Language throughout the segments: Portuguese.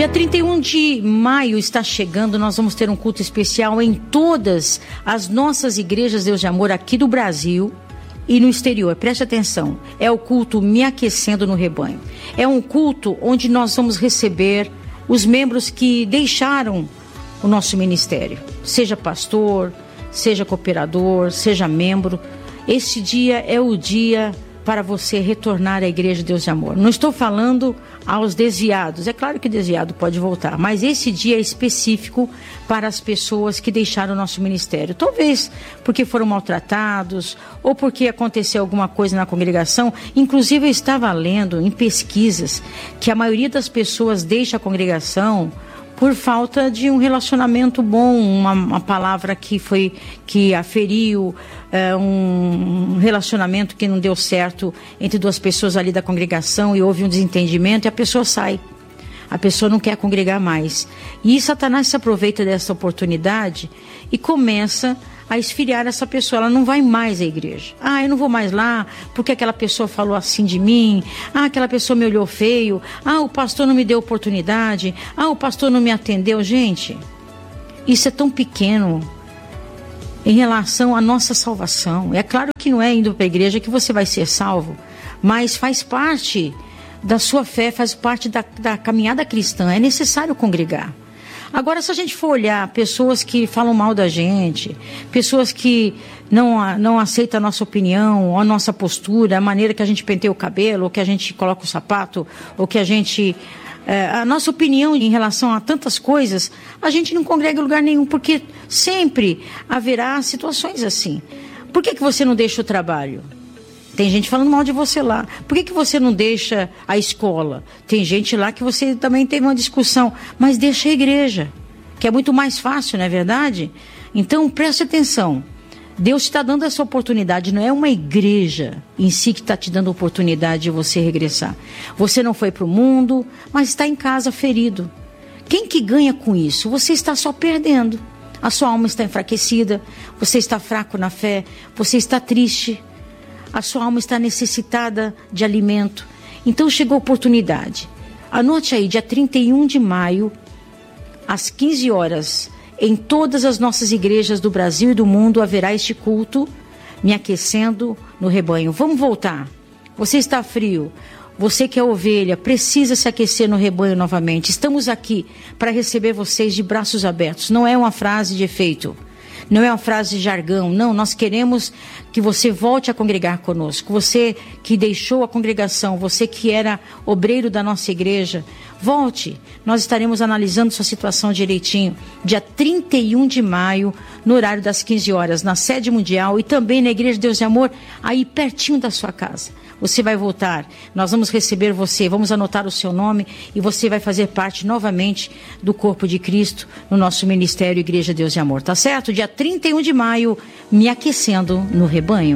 Dia 31 de maio está chegando, nós vamos ter um culto especial em todas as nossas igrejas Deus de Amor aqui do Brasil e no exterior. Preste atenção, é o culto Me Aquecendo no Rebanho. É um culto onde nós vamos receber os membros que deixaram o nosso ministério, seja pastor, seja cooperador, seja membro. Este dia é o dia para você retornar à Igreja Deus de Amor. Não estou falando aos desviados, é claro que desviado pode voltar, mas esse dia é específico para as pessoas que deixaram o nosso ministério. Talvez porque foram maltratados ou porque aconteceu alguma coisa na congregação. Inclusive eu estava lendo em pesquisas que a maioria das pessoas deixa a congregação por falta de um relacionamento bom, uma palavra que aferiu, um relacionamento que não deu certo entre duas pessoas ali da congregação e houve um desentendimento e a pessoa sai. A pessoa não quer congregar mais. E Satanás se aproveita dessa oportunidade e começa a esfriar essa pessoa. Ela não vai mais à igreja. Eu não vou mais lá porque aquela pessoa falou assim de mim. Aquela pessoa me olhou feio. O pastor não me deu oportunidade. O pastor não me atendeu. Gente, isso é tão pequeno em relação à nossa salvação. É claro que não é indo para a igreja que você vai ser salvo, mas faz parte da sua fé, faz parte da caminhada cristã. É necessário congregar. Agora, se a gente for olhar pessoas que falam mal da gente, pessoas que não aceitam a nossa opinião, a nossa postura, a maneira que a gente penteia o cabelo, ou que a gente coloca o sapato, ou que a gente... a nossa opinião em relação a tantas coisas, a gente não congrega em lugar nenhum, porque sempre haverá situações assim. Por que você não deixa o trabalho? Tem gente falando mal de você lá. Por que você não deixa a escola? Tem gente lá que você também teve uma discussão. Mas deixa a igreja, que é muito mais fácil, não é verdade? Então, preste atenção. Deus está dando essa oportunidade. Não é uma igreja em si que está te dando a oportunidade de você regressar. Você não foi para o mundo, mas está em casa ferido. Quem que ganha com isso? Você está só perdendo. A sua alma está enfraquecida. Você está fraco na fé. Você está triste. A sua alma está necessitada de alimento. Então chegou a oportunidade. Anote aí, dia 31 de maio, às 15 horas, em todas as nossas igrejas do Brasil e do mundo haverá este culto, Me Aquecendo no Rebanho. Vamos voltar. Você está frio. Você que é ovelha, precisa se aquecer no rebanho novamente. Estamos aqui para receber vocês de braços abertos. Não é uma frase de efeito. Não é uma frase de jargão, não. Nós queremos que você volte a congregar conosco. Você que deixou a congregação, você que era obreiro da nossa igreja, volte. Nós estaremos analisando sua situação direitinho. Dia 31 de maio, no horário das 15 horas, na sede mundial e também na Igreja Deus de Amor, aí pertinho da sua casa. Você vai voltar, nós vamos receber você, vamos anotar o seu nome e você vai fazer parte novamente do corpo de Cristo no nosso ministério Igreja Deus de Amor, tá certo? Dia 31 de maio, Me Aquecendo no Rebanho.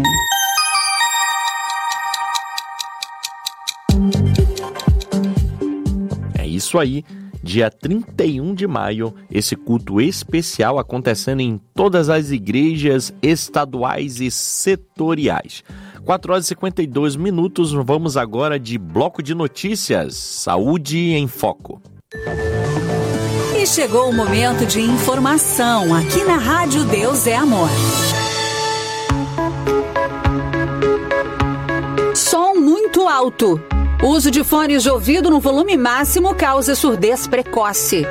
É isso aí, dia 31 de maio, esse culto especial acontecendo em todas as igrejas estaduais e setoriais. 4 horas e 52 minutos, vamos agora de bloco de notícias, Saúde em Foco. E chegou o momento de informação aqui na Rádio Deus é Amor. Som muito alto. Uso de fones de ouvido no volume máximo causa surdez precoce.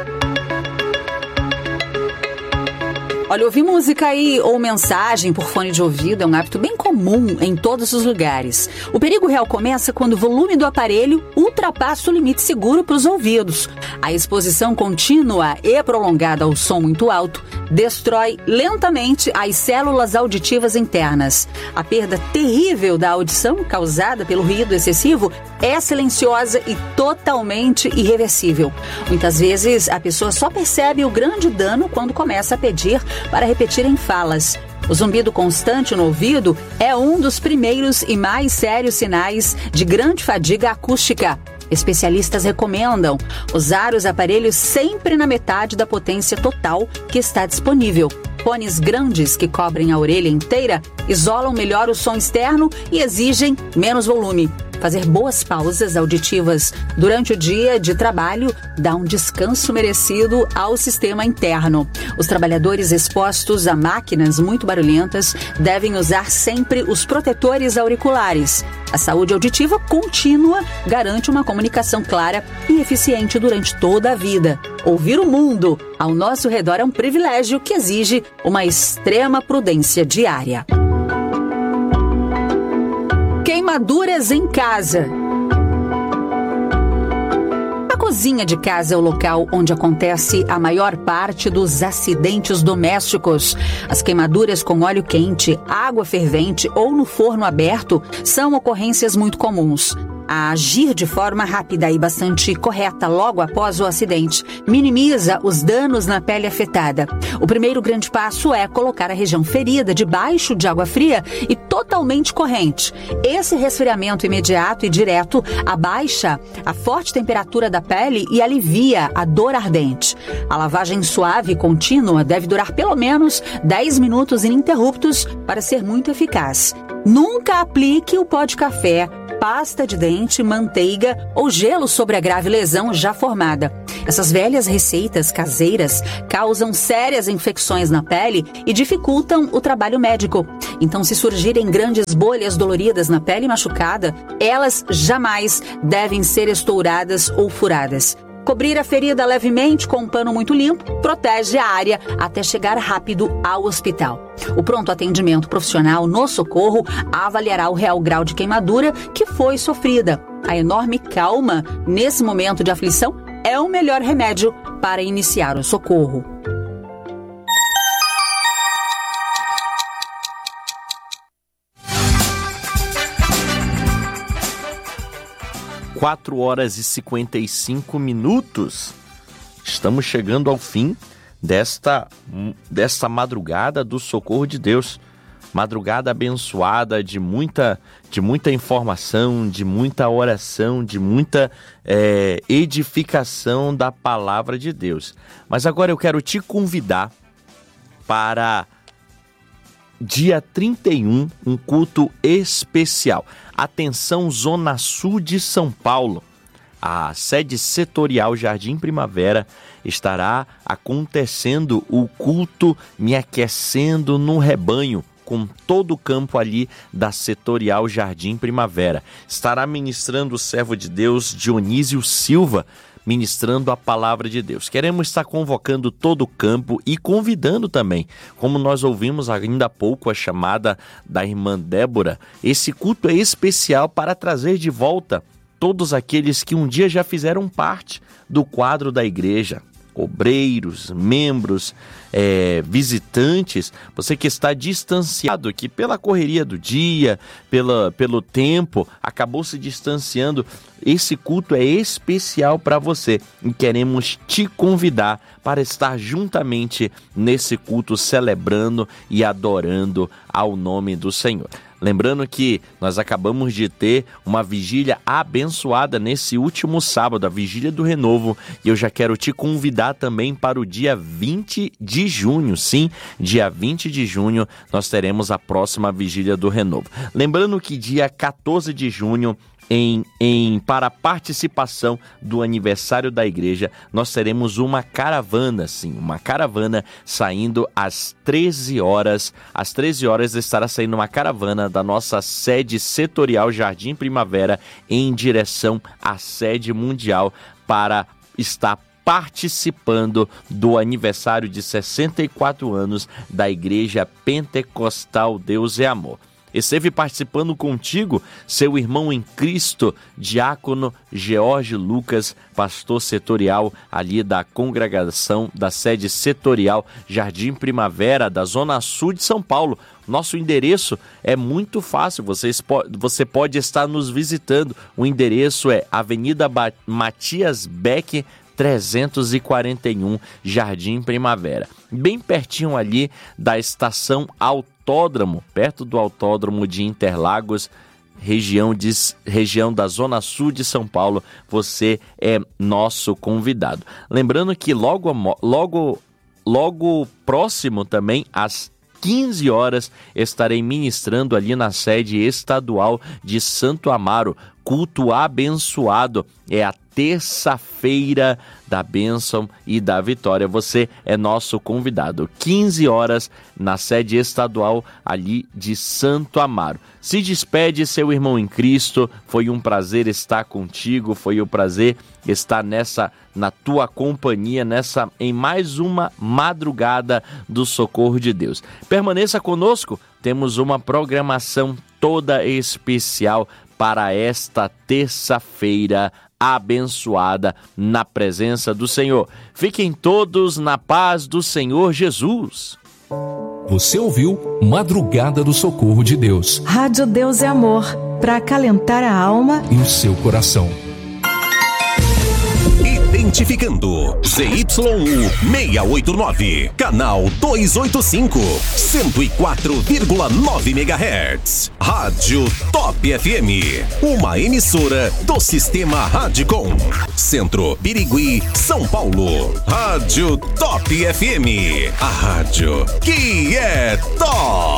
Olha, ouvir música aí ou mensagem por fone de ouvido é um hábito bem comum em todos os lugares. O perigo real começa quando o volume do aparelho ultrapassa o limite seguro para os ouvidos. A exposição contínua e prolongada ao som muito alto destrói lentamente as células auditivas internas. A perda terrível da audição causada pelo ruído excessivo é silenciosa e totalmente irreversível. Muitas vezes a pessoa só percebe o grande dano quando começa a pedir para repetir em falas. O zumbido constante no ouvido é um dos primeiros e mais sérios sinais de grande fadiga acústica. Especialistas recomendam usar os aparelhos sempre na metade da potência total que está disponível. Fones grandes que cobrem a orelha inteira isolam melhor o som externo e exigem menos volume. Fazer boas pausas auditivas durante o dia de trabalho dá um descanso merecido ao sistema interno. Os trabalhadores expostos a máquinas muito barulhentas devem usar sempre os protetores auriculares. A saúde auditiva contínua garante uma comunicação clara e eficiente durante toda a vida. Ouvir o mundo ao nosso redor é um privilégio que exige uma extrema prudência diária. Queimaduras em casa. A cozinha de casa é o local onde acontece a maior parte dos acidentes domésticos. As queimaduras com óleo quente, água fervente ou no forno aberto são ocorrências muito comuns. A agir de forma rápida e bastante correta logo após o acidente minimiza os danos na pele afetada. O primeiro grande passo é colocar a região ferida debaixo de água fria e totalmente corrente. Esse resfriamento imediato e direto abaixa a forte temperatura da pele e alivia a dor ardente. A lavagem suave e contínua deve durar pelo menos 10 minutos ininterruptos para ser muito eficaz. Nunca aplique o pó de café, pasta de dente, manteiga ou gelo sobre a grave lesão já formada. Essas velhas receitas caseiras causam sérias infecções na pele e dificultam o trabalho médico. Então, se surgirem grandes bolhas doloridas na pele machucada, elas jamais devem ser estouradas ou furadas. Cobrir a ferida levemente com um pano muito limpo protege a área até chegar rápido ao hospital. O pronto atendimento profissional no socorro avaliará o real grau de queimadura que foi sofrida. A enorme calma nesse momento de aflição é o melhor remédio para iniciar o socorro. 4h55. Estamos chegando ao fim desta madrugada do Socorro de Deus. Madrugada abençoada de muita informação, de muita oração, de muita edificação da palavra de Deus. Mas agora eu quero te convidar para dia 31, um culto especial. Atenção, Zona Sul de São Paulo. A sede setorial Jardim Primavera estará acontecendo o culto Me Aquecendo no Rebanho, com todo o campo ali da setorial Jardim Primavera. Estará ministrando o servo de Deus Dionísio Silva, ministrando a palavra de Deus. Queremos estar convocando todo o campo e convidando também, como nós ouvimos ainda há pouco a chamada da irmã Débora, esse culto é especial para trazer de volta todos aqueles que um dia já fizeram parte do quadro da igreja, obreiros, membros, visitantes, você que está distanciado, que pela correria do dia, pelo tempo, acabou se distanciando. Esse culto é especial para você e queremos te convidar para estar juntamente nesse culto celebrando e adorando ao nome do Senhor. Lembrando que nós acabamos de ter uma vigília abençoada nesse último sábado, a Vigília do Renovo, e eu já quero te convidar também para o dia 20 de junho. Sim, dia 20 de junho nós teremos a próxima Vigília do Renovo. Lembrando que dia 14 de junho, para a participação do aniversário da igreja, nós teremos uma caravana, sim, uma caravana saindo às 13 horas. Às 13 horas estará saindo uma caravana da nossa sede setorial Jardim Primavera em direção à sede mundial para estar participando do aniversário de 64 anos da Igreja Pentecostal Deus é Amor. Esteve participando contigo seu irmão em Cristo, diácono George Lucas, pastor setorial ali da congregação da sede setorial Jardim Primavera, da Zona Sul de São Paulo. Nosso endereço é muito fácil, você pode estar nos visitando. O endereço é Avenida Matias Beck, 341, Jardim Primavera. Bem pertinho ali da estação Autódromo, perto do Autódromo de Interlagos, região da Zona Sul de São Paulo. Você é nosso convidado. Lembrando que logo próximo também, às 15 horas, estarei ministrando ali na sede estadual de Santo Amaro. Culto abençoado. É a terça-feira da bênção e da vitória. Você é nosso convidado. 15 horas na sede estadual ali de Santo Amaro. Se despede, seu irmão em Cristo. Foi um prazer estar contigo. Foi um prazer estar na tua companhia, em mais uma madrugada do Socorro de Deus. Permaneça conosco. Temos uma programação toda especial para esta terça-feira abençoada na presença do Senhor. Fiquem todos na paz do Senhor Jesus. Você ouviu Madrugada do Socorro de Deus. Rádio Deus é Amor, para acalentar a alma e o seu coração. Identificando ZYU689, canal 285, 104,9 MHz. Rádio Top FM, uma emissora do Sistema Radicom. Centro, Birigui, São Paulo. Rádio Top FM, a rádio que é top.